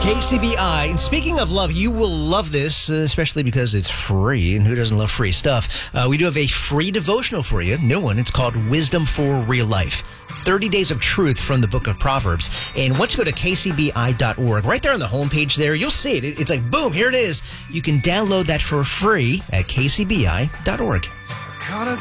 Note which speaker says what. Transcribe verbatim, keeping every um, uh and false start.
Speaker 1: K C B I. And speaking of love, you will love this, uh, especially because it's free. And who doesn't love free stuff? Uh, we do have a free devotional for you. New one. It's called Wisdom for Real Life. thirty Days of Truth from the Book of Proverbs. And once you go to K C B I dot org, right there on the homepage there, you'll see it. It's like, boom, here it is. You can download that for free at K C B I dot org.
Speaker 2: Gotta